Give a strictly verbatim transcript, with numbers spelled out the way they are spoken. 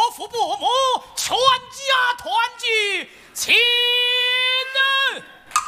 父伯母全家团聚，齐